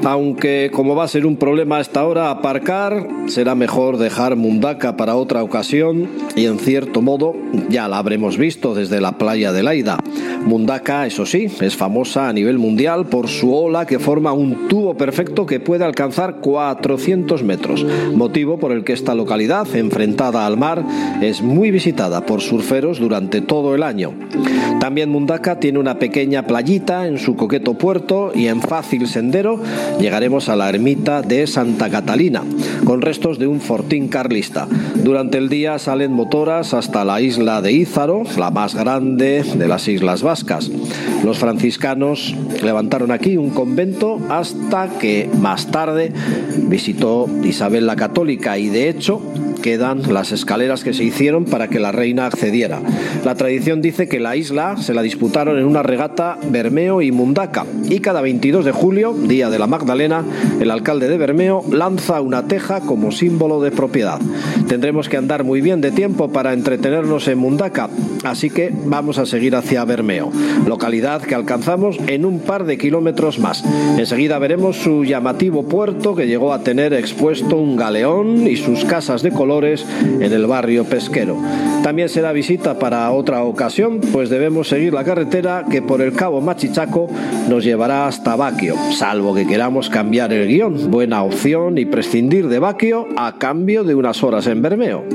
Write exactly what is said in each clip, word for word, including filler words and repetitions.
Aunque como va a ser un problema a esta hora aparcar, será mejor dejar Mundaka para otra ocasión y en cierto modo ya la habremos visto desde la playa de Laida. Mundaka, eso sí, es famosa a nivel mundial por su ola que forma un tubo perfecto que puede alcanzar cuatrocientos metros, motivo por el que esta localidad, enfrentada al mar, es muy visitada por surferos durante todo el año. También Mundaka tiene una pequeña playita en su coqueto puerto y en fácil sendero llegaremos a la ermita de Santa Catalina, con restos de un fortín carlista. Durante el día salen motoras hasta la isla de Ízaro, la más grande de las Islas Vascas. Los franciscanos levantaron aquí un convento hasta que más tarde visitó Isabel la Católica y de hecho quedan las escaleras que se hicieron para que la reina accediera. La tradición dice que la isla se la disputaron en una regata Bermeo y Mundaka, y cada veintidós de julio, día de la Magdalena, el alcalde de Bermeo lanza una teja como símbolo de propiedad. Tendremos que andar muy bien de tiempo para entretenernos en Mundaka, así que vamos a seguir hacia Bermeo, localidad que alcanzamos en un par de kilómetros más. Enseguida veremos su llamativo puerto que llegó a tener expuesto un galeón y sus casas de color en el barrio pesquero. También será visita para otra ocasión, pues debemos seguir la carretera que por el cabo Machichaco nos llevará hasta Baquio, salvo que queramos cambiar el guión. Buena opción y prescindir de Baquio a cambio de unas horas en Bermeo.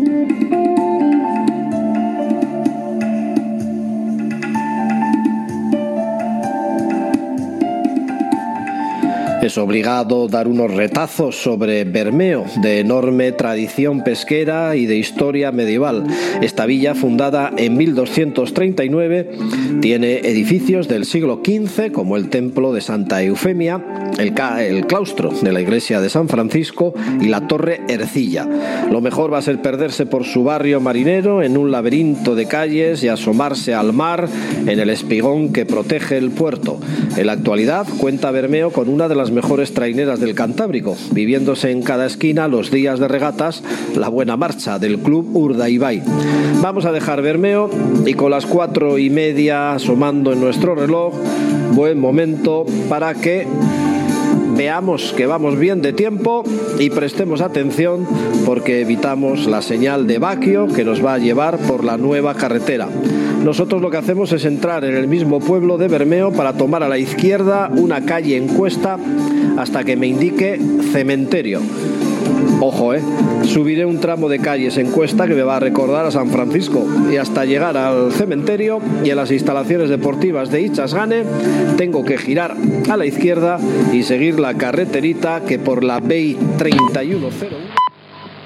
Es obligado dar unos retazos sobre Bermeo, de enorme tradición pesquera y de historia medieval. Esta villa, fundada en mil doscientos treinta y nueve, tiene edificios del siglo quince, como el templo de Santa Eufemia, el, el claustro de la iglesia de San Francisco y la torre Ercilla. Lo mejor va a ser perderse por su barrio marinero en un laberinto de calles y asomarse al mar en el espigón que protege el puerto. En la actualidad cuenta Bermeo con una de las mejores traineras del Cantábrico, viviéndose en cada esquina los días de regatas la buena marcha del club Urdaibai. Vamos a dejar Bermeo y con las cuatro y media asomando en nuestro reloj, buen momento para que veamos que vamos bien de tiempo y prestemos atención porque evitamos la señal de Baquio que nos va a llevar por la nueva carretera. Nosotros lo que hacemos es entrar en el mismo pueblo de Bermeo para tomar a la izquierda una calle en cuesta hasta que me indique cementerio. Ojo, eh, subiré un tramo de calles en cuesta que me va a recordar a San Francisco y hasta llegar al cementerio y a las instalaciones deportivas de Ichasgane tengo que girar a la izquierda y seguir la carreterita que por la B I treinta y uno cero uno